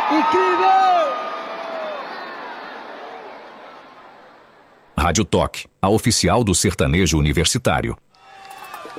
Incrível! Rádio Toque, a oficial do sertanejo universitário.